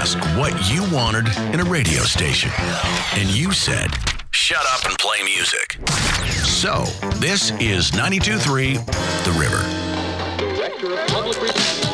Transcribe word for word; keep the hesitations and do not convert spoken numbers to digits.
asked what you wanted in a radio station. And you said, shut up and play music. So, this is ninety-two point three The River. Director of Public Relations.